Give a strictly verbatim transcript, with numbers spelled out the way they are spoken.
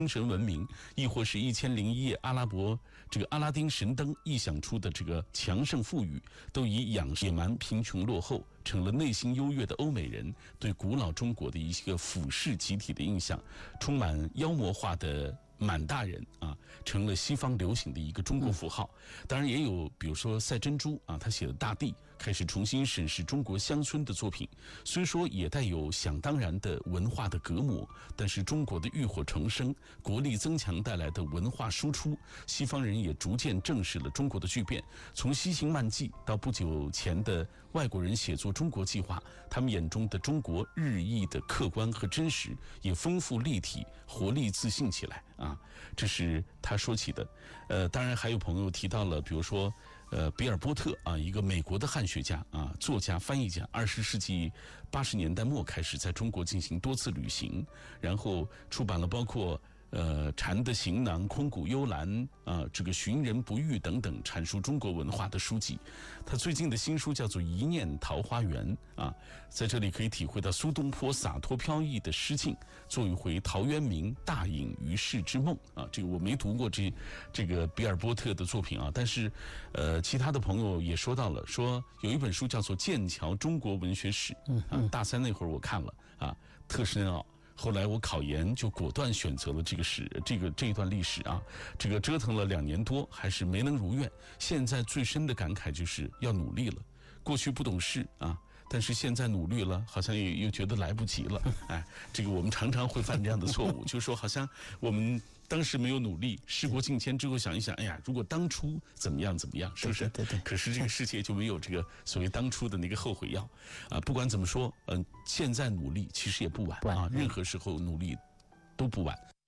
精神文明，亦或是一千零一夜阿拉伯这个阿拉丁神灯臆想出的这个强盛富裕，都以养野蛮、贫穷、落后，成了内心优越的欧美人对古老中国的一个俯视集体的印象，充满妖魔化的满大人啊，成了西方流行的一个中国符号。当然也有，比如说赛珍珠啊，他写的《大地》，开始重新审视中国乡村的作品。虽说也带有想当然的文化的隔膜，但是中国的浴火重生、国力增强带来的文化输出，西方人也逐渐正视了中国的巨变。从西行漫记到不久前的外国人写作中国计划，他们眼中的中国日益的客观和真实，也丰富立体、活力自信起来啊。这是他说起的。呃，当然还有朋友提到了，比如说呃，比尔波特啊，一个美国的汉学家啊，作家、翻译家，二十世纪八十年代末开始在中国进行多次旅行，然后出版了包括呃，禅的行囊、空谷幽兰啊，这个寻人不遇等等阐述中国文化的书籍。他最近的新书叫做《一念桃花源》啊，在这里可以体会到苏东坡洒脱飘逸的诗境，做一回陶渊明大隐于世之梦啊。这个我没读过这这个比尔波特的作品啊，但是呃，其他的朋友也说到了，说有一本书叫做《剑桥中国文学史》啊，大三那会儿我看了啊，特深奥。后来我考研就果断选择了这个史，这个这一段历史啊，这个折腾了两年多，还是没能如愿。现在最深的感慨就是要努力了。过去不懂事啊，但是现在努力了，好像也又觉得来不及了。哎，这个我们常常会犯这样的错误，就是说好像我们当时没有努力，事过境迁之后想一想，哎呀，如果当初怎么样怎么样，是不是？ 对对对。 可是这个世界就没有这个所谓当初的那个后悔药啊。不管怎么说，嗯、呃，现在努力其实也不晚啊，任何时候努力都不晚。